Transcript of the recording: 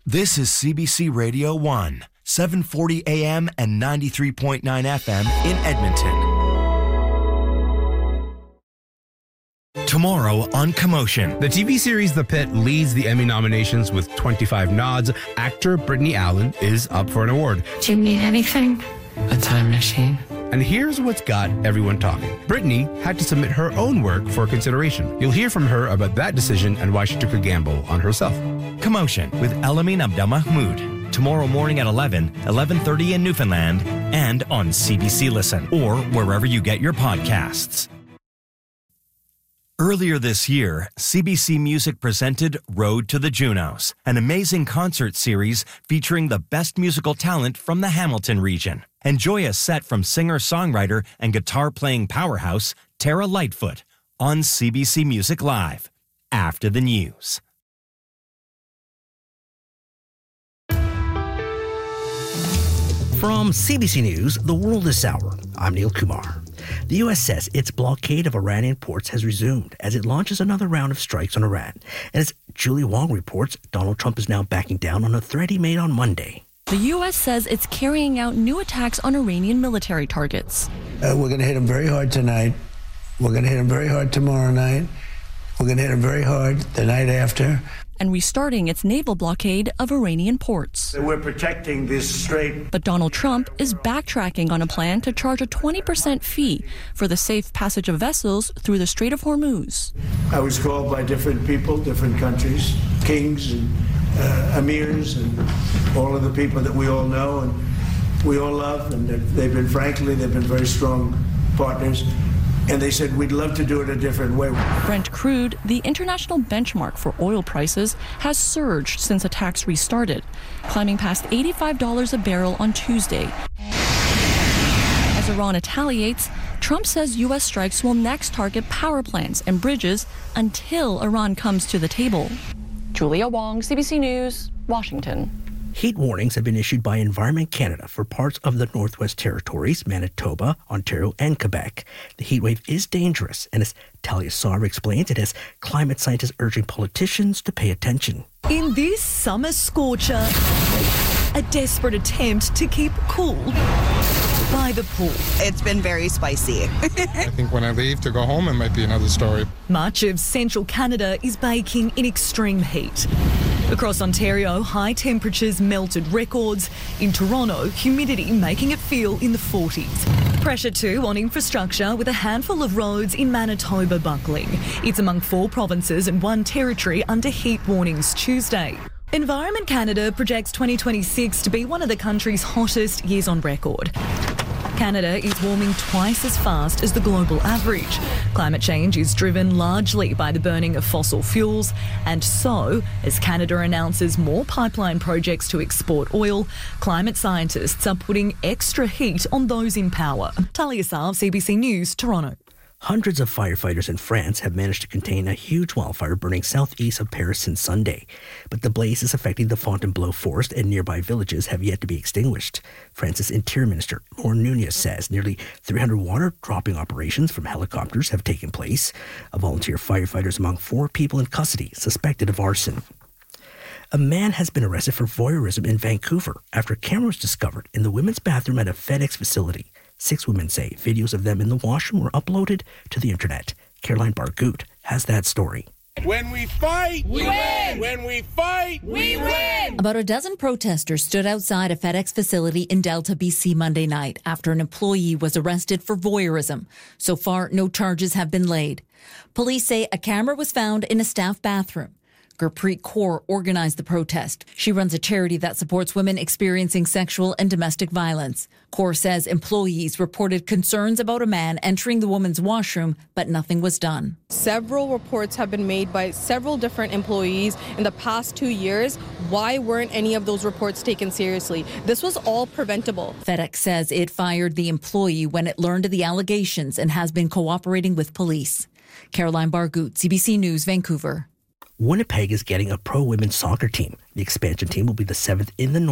This is CBC Radio 1, 740 AM and 93.9 FM in Edmonton. Tomorrow on Commotion. The TV series The Pit leads the Emmy nominations with 25 nods. Actor Brittany Allen is up for an award. Do you need anything? A time machine? And here's what's got everyone talking. Brittany had to submit her own work for consideration. You'll hear from her about that decision and why she took a gamble on herself. Commotion with Elamin Abdelmahmoud. Tomorrow morning at 11:30 in Newfoundland, and on CBC Listen or wherever you get your podcasts. Earlier this year, CBC Music presented Road to the Junos, an amazing concert series featuring the best musical talent from the Hamilton region. Enjoy a set from singer-songwriter and guitar-playing powerhouse Tara Lightfoot on CBC Music Live after the news. From CBC News, The World This Hour, I'm Neil Kumar. The U.S. says its blockade of Iranian ports has resumed as it launches another round of strikes on Iran. And as Julie Wong reports, Donald Trump is now backing down on a threat he made on Monday. The U.S. says it's carrying out new attacks on Iranian military targets. We're going to hit them very hard tonight. We're going to hit them very hard tomorrow night. We're going to hit them very hard the night after. And restarting its naval blockade of Iranian ports. We're protecting this strait. But Donald Trump is backtracking on a plan to charge a 20% fee for the safe passage of vessels through the Strait of Hormuz. I was called by different people, different countries, kings and emirs and all of the people that we all know and we all love. And they've been very strong partners. And they said, we'd love to do it a different way. Brent crude, the international benchmark for oil prices, has surged since attacks restarted, climbing past $85 a barrel on Tuesday. As Iran retaliates, Trump says U.S. strikes will next target power plants and bridges until Iran comes to the table. Julia Wong, CBC News, Washington. Heat warnings have been issued by Environment Canada for parts of the Northwest Territories, Manitoba, Ontario, and Quebec. The heat wave is dangerous, and as Talia Saar explains, it has climate scientists urging politicians to pay attention. In this summer scorcher, a desperate attempt to keep cool by the pool. It's been very spicy. I think when I leave to go home, it might be another story. Much of central Canada is baking in extreme heat. Across Ontario, high temperatures melted records. In Toronto, humidity making it feel in the 40s. Pressure too on infrastructure with a handful of roads in Manitoba buckling. It's among 4 provinces and 1 territory under heat warnings Tuesday. Environment Canada projects 2026 to be one of the country's hottest years on record. Canada is warming twice as fast as the global average. Climate change is driven largely by the burning of fossil fuels, and so, as Canada announces more pipeline projects to export oil, climate scientists are putting extra heat on those in power. Talia Saar, CBC News, Toronto. Hundreds of firefighters in France have managed to contain a huge wildfire burning southeast of Paris since Sunday. But the blaze is affecting the Fontainebleau forest, and nearby villages have yet to be extinguished. France's Interior Minister, Laurent Nunez, says nearly 300 water-dropping operations from helicopters have taken place. A volunteer firefighter is among 4 people in custody suspected of arson. A man has been arrested for voyeurism in Vancouver after a camera was discovered in the women's bathroom at a FedEx facility. 6 women say videos of them in the washroom were uploaded to the internet. Caroline Bargout has that story. When we fight, we win! When we fight, we win! About a dozen protesters stood outside a FedEx facility in Delta, BC Monday night after an employee was arrested for voyeurism. So far, no charges have been laid. Police say a camera was found in a staff bathroom. Gurpreet Kaur organized the protest. She runs a charity that supports women experiencing sexual and domestic violence. Kaur says employees reported concerns about a man entering the woman's washroom, but nothing was done. Several reports have been made by several different employees in the past 2 years. Why weren't any of those reports taken seriously? This was all preventable. FedEx says it fired the employee when it learned of the allegations and has been cooperating with police. Caroline Bargout, CBC News, Vancouver. Winnipeg is getting a pro-women's soccer team. The expansion team will be the 7th in the